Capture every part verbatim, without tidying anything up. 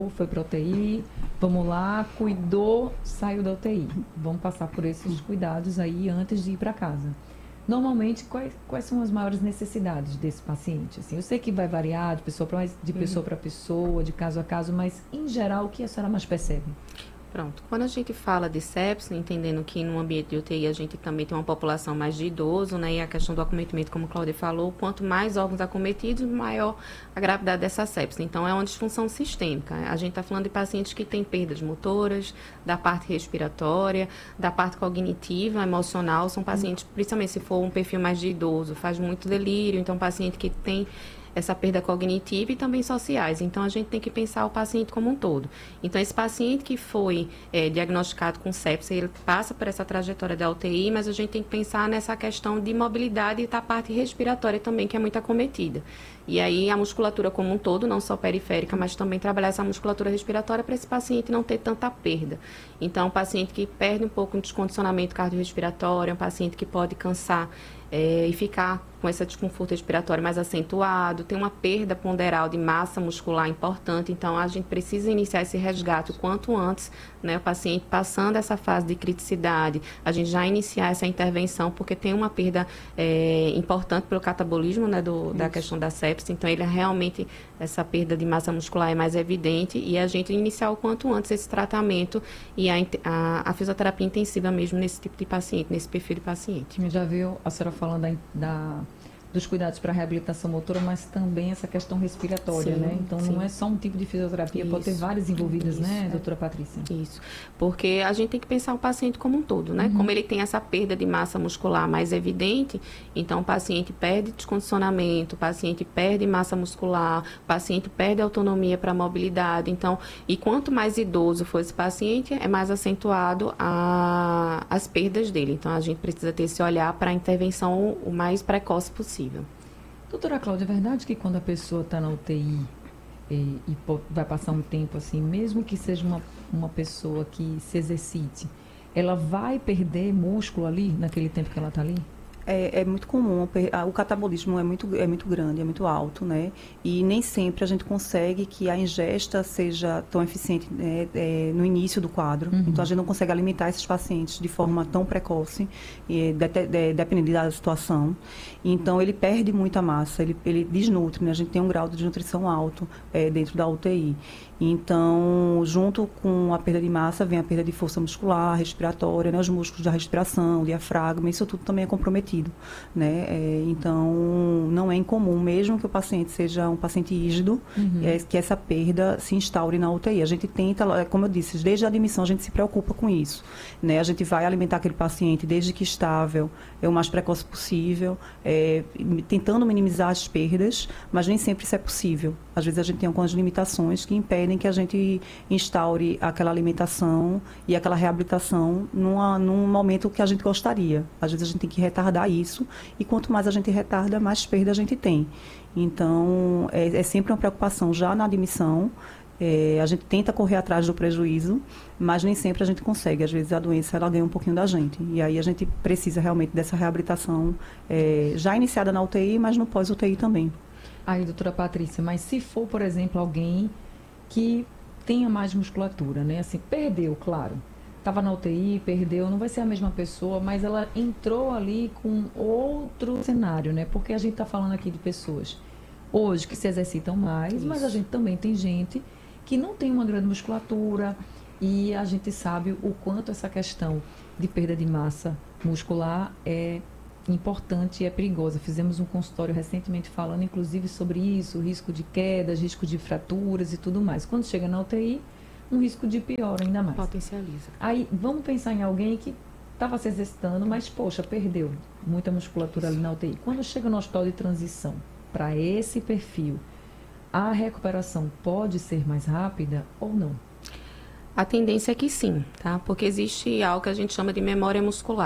foi para U T I, vamos lá, cuidou, saiu da U T I. Vamos passar por esses cuidados aí antes de ir para casa. Normalmente, quais, quais são as maiores necessidades desse paciente? Assim, eu sei que vai variar de pessoa para de pessoa, para pessoa, de caso a caso, mas, em geral, o que a senhora mais percebe? Pronto. Quando a gente fala de sepsis, entendendo que no ambiente de U T I a gente também tem uma população mais de idoso, né? E a questão do acometimento, como a Cláudia falou, quanto mais órgãos acometidos, maior a gravidade dessa sepsis. Então, é uma disfunção sistêmica. A gente está falando de pacientes que têm perdas motoras, da parte respiratória, da parte cognitiva, emocional. São pacientes, principalmente se for um perfil mais de idoso, faz muito delírio. Então, paciente que tem essa perda cognitiva e também sociais. Então, a gente tem que pensar o paciente como um todo. Então, esse paciente que foi é, diagnosticado com sepsis, ele passa por essa trajetória da U T I, mas a gente tem que pensar nessa questão de mobilidade e da parte respiratória também, que é muito acometida. E aí, a musculatura como um todo, não só periférica, mas também trabalhar essa musculatura respiratória para esse paciente não ter tanta perda. Então, um paciente que perde um pouco de descondicionamento cardiorrespiratório, é um paciente que pode cansar é, e ficar com esse desconforto respiratório mais acentuado, tem uma perda ponderal de massa muscular importante, então a gente precisa iniciar esse resgate o quanto antes, né, o paciente passando essa fase de criticidade, a gente já iniciar essa intervenção, porque tem uma perda é, importante pelo catabolismo, né, do, da questão da sepsis, então ele realmente, essa perda de massa muscular é mais evidente e a gente iniciar o quanto antes esse tratamento e a, a, a fisioterapia intensiva mesmo nesse tipo de paciente, nesse perfil de paciente. Já viu a senhora falando da, da dos cuidados para a reabilitação motora, mas também essa questão respiratória, sim, né? Então, sim. Não é só um tipo de fisioterapia, isso, pode ter várias envolvidas, isso, né, doutora Patrícia? Isso, porque a gente tem que pensar o paciente como um todo, né? Uhum. Como ele tem essa perda de massa muscular mais evidente, então o paciente perde descondicionamento, o paciente perde massa muscular, o paciente perde autonomia para a mobilidade, então, e quanto mais idoso for esse paciente, é mais acentuado a, as perdas dele. Então, a gente precisa ter esse olhar para a intervenção o mais precoce possível. Doutora Cláudia, é verdade que quando a pessoa está na U T I e, e vai passar um tempo assim, mesmo que seja uma, uma pessoa que se exercite, ela vai perder músculo ali, naquele tempo que ela está ali? É, é muito comum, o catabolismo é muito, é muito grande, é muito alto, né? E nem sempre a gente consegue que a ingesta seja tão eficiente, né, é, no início do quadro. Uhum. Então, a gente não consegue alimentar esses pacientes de forma tão precoce, e, de, de, dependendo da situação. Então, ele perde muita massa, ele, ele desnutre, né? A gente tem um grau de desnutrição alto é, dentro da U T I. Então, junto com a perda de massa, vem a perda de força muscular, respiratória, né? Os músculos da respiração, o diafragma, isso tudo também é comprometido, né? É, então, não é incomum, mesmo que o paciente seja um paciente rígido, uhum. é, que essa perda se instaure na U T I. A gente tenta, como eu disse, desde a admissão a gente se preocupa com isso, né? A gente vai alimentar aquele paciente desde que estável, é o mais precoce possível, é, tentando minimizar as perdas, mas nem sempre isso é possível. Às vezes a gente tem algumas limitações que impedem que a gente instaure aquela alimentação e aquela reabilitação numa, num momento que a gente gostaria. Às vezes a gente tem que retardar isso e quanto mais a gente retarda, mais perda a gente tem. Então, é, é sempre uma preocupação já na admissão. É, a gente tenta correr atrás do prejuízo, mas nem sempre a gente consegue. Às vezes a doença ela ganha um pouquinho da gente. E aí a gente precisa realmente dessa reabilitação é, já iniciada na U T I, mas no pós-U T I também. Aí, doutora Patrícia, mas se for, por exemplo, alguém que tenha mais musculatura, né? Assim, perdeu, claro. Estava na U T I, perdeu, não vai ser a mesma pessoa, mas ela entrou ali com outro cenário, né? Porque a gente está falando aqui de pessoas hoje que se exercitam mais, isso. Mas a gente também tem gente que não tem uma grande musculatura e a gente sabe o quanto essa questão de perda de massa muscular é importante e é perigosa. Fizemos um consultório recentemente falando, inclusive, sobre isso, risco de quedas, risco de fraturas e tudo mais. Quando chega na U T I, um risco de pior ainda mais. Potencializa. Aí, vamos pensar em alguém que estava se exercitando, mas, poxa, perdeu muita musculatura ali na U T I. Quando chega no hospital de transição, para esse perfil, a recuperação pode ser mais rápida ou não? A tendência é que sim, tá? Porque existe algo que a gente chama de memória muscular.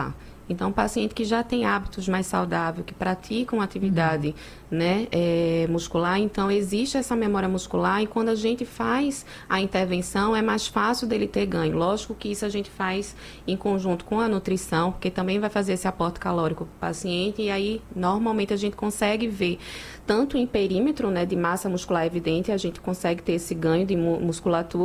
Então, o paciente que já tem hábitos mais saudáveis, que praticam atividade uhum. né, é, muscular, então existe essa memória muscular e quando a gente faz a intervenção é mais fácil dele ter ganho. Lógico que isso a gente faz em conjunto com a nutrição, porque também vai fazer esse aporte calórico para o paciente e aí normalmente a gente consegue ver tanto em perímetro, né, de massa muscular evidente, a gente consegue ter esse ganho de musculatura